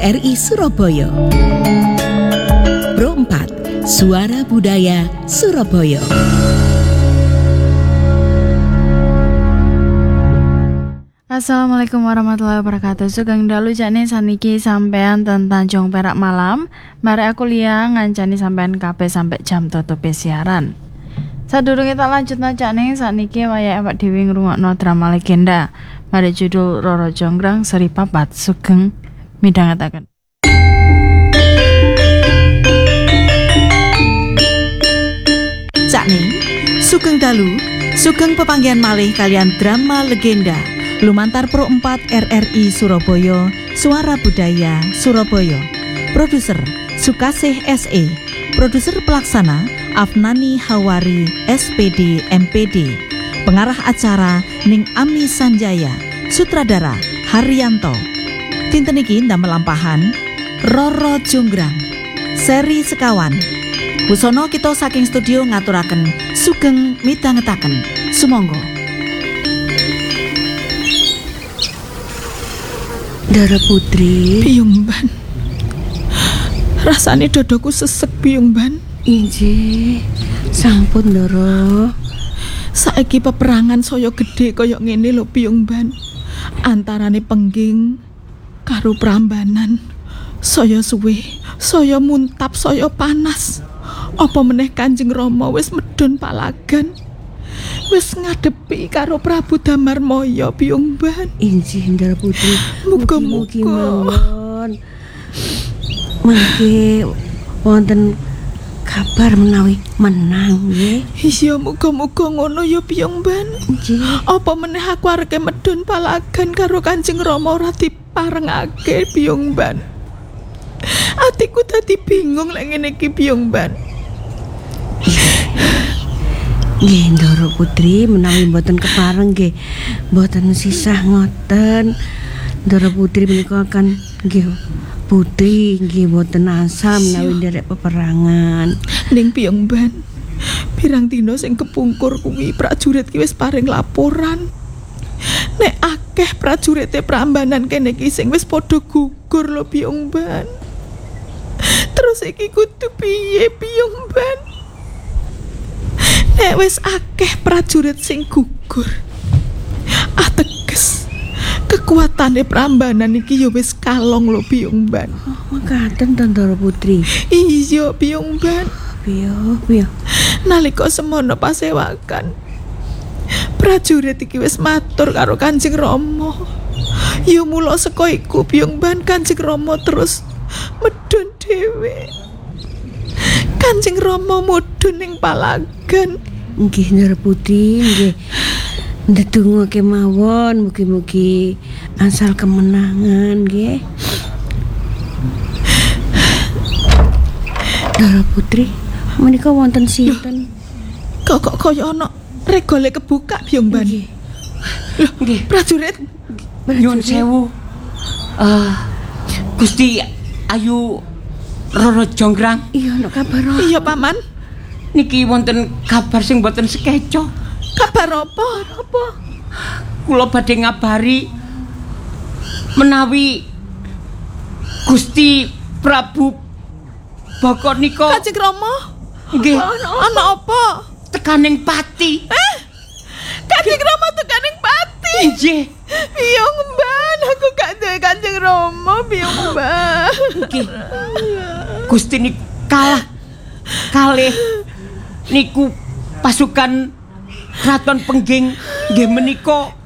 RRI Surabaya. Pro 4, Suara Budaya Surabaya. Assalamualaikum warahmatullahi wabarakatuh. Sugeng dalu jane saniki sampean tentang Tanjung Perak Malam. Mari aku liang ngancani sampean kabeh sampai jam tutupe siaran. Sadurunge tak lanjutna jane saniki wayah awak dhewe ngrungokno drama legenda. Mari judul Roro Jonggrang seri 4 sugeng midhangetaken. Cakning, sugeng dalu, sugeng pepanggihan malih kalian drama legenda. Lumantar Pro 4 RRI Surabaya, Suara Budaya Surabaya. Produser Sukasih SE. Produser pelaksana Afnani Hawari SPD MPD. Pengarah acara Ning Ami Sanjaya. Sutradara Haryanto. Dinten iki ndamel lampahan Roro Jonggrang seri sekawan. Busono kita saking studio ngaturaken sugeng midhangetaken. Sumangga. Dara Putri, Biyung Ban. Rasane dodoku sesek Biyung Ban. inji sampun Dara. Saiki peperangan saya gedhe kaya ngene lho Biyung Ban. Antarane Pengging karo Prambanan. Saya suwe, saya muntap, saya panas. Apa meneh Kanjeng Rama wis medhun palagan. Wis ngadepi karo Prabu Damarmaya Biyung Ban. Inji Dara Putri, mugi-mugi Muga-muga mawon. Mangke wonten kabar menawi menang nggih. iya muga-muga ngono ya Biyung Ban. Inji. Apa meneh aku areke medhun palagan karo Kanjeng Rama ora diparengake Biyung Ban. Atiku dadi bingung lek ngene iki Biyung Ban. Nggih Dara Putri, menawi mboten kepareng nggih mboten sisah ngoten. Dara Putri menika kan nggih putri nggih mboten asal menawi nderek peperangan. Ning Biyung Ban, pirang dina sing kepungkur kuwi prajurit ki wis paring laporan. Nek akeh prajurite Prambanan kene iki sing wis padha gugur lho Biyung Ban. Terus iki kudu piye Biyung Ban? Nek wis akeh prajurit sing gugur, ateges kekuatane Prambanan iki ya wis kalong lho Biyung Ban. Oh, mekaten to Dara Putri. Iya Biyung Ban. Piye? Nalika semono pasewakan, prajurit iki wis matur karo Kanjeng Rama. Ya mula saka iku Biyung Ban Kanjeng Rama terus medhun dhewe. Kanjeng Rama mudhun ning palagan. Nggih Dara Putri, nggih. Ndedonga kemawon mugi-mugi asal kemenangan nggih. Dara Putri, menika wonten sinten? Kok kaya ana regole kebuka Biyung Ban. Nggih. Prajurit Nyuwun sewu. Gusti Ayu Roro Jonggrang. Iya, ana kabar. iya Paman. Niki wonten kabar sing boten sekeco. Kabar apa? Kula badhe ngabari menawi Gusti Prabu Baka nika Kanjeng Rama. nggih Ana apa? tekaning pati. Kanjeng Rama tekaning pati. Nggih. Biyung Ban, aku gak duwe Kanjeng Rama Biyung Ban. Nggih. Gusti niki kalah kalih niku pasukan Kraton Pengging nggih menika